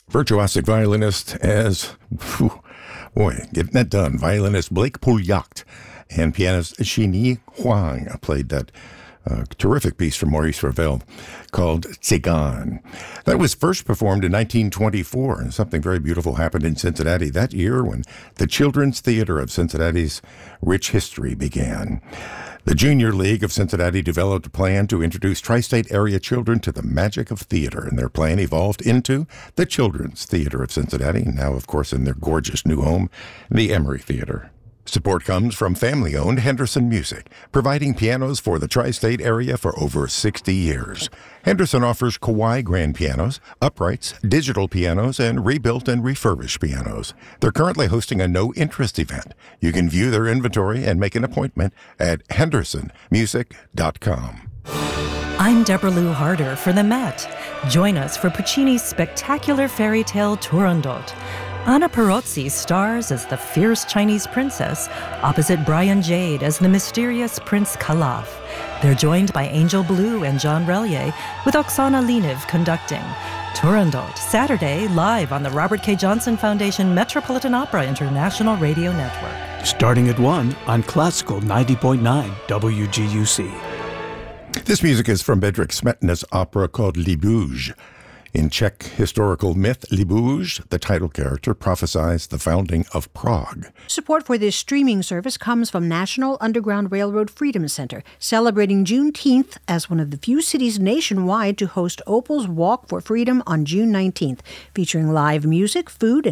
Virtuosic violinist getting that done. Violinist Blake Pouliot and pianist Xinyi Huang played that terrific piece from Maurice Ravel called Tzigan. That was first performed in 1924, and something very beautiful happened in Cincinnati that year when the Children's Theater of Cincinnati's rich history began. The Junior League of Cincinnati developed a plan to introduce tri-state area children to the magic of theater, and their plan evolved into the Children's Theater of Cincinnati, now, of course, in their gorgeous new home, the Emory Theater. Support comes from family-owned Henderson Music, providing pianos for the tri-state area for over 60 years. Henderson offers Kawai grand pianos, uprights, digital pianos, and rebuilt and refurbished pianos. They're currently hosting a no-interest event. You can view their inventory and make an appointment at hendersonmusic.com. I'm Deborah Lou Harder for the Met. Join us for Puccini's spectacular fairy tale Turandot. Anna Perozzi stars as the fierce Chinese princess, opposite Brian Jade as the mysterious Prince Kalaf. They're joined by Angel Blue and John Relier, with Oksana Leniv conducting. Turandot, Saturday, live on the Robert K. Johnson Foundation Metropolitan Opera International Radio Network. Starting at 1 on Classical 90.9 WGUC. This music is from Bedřich Smetana's opera called Libouge. In Czech historical myth, Libouge, the title character, prophesies the founding of Prague. Support for this streaming service comes from National Underground Railroad Freedom Center, celebrating Juneteenth as one of the few cities nationwide to host Opal's Walk for Freedom on June 19th, featuring live music, food, and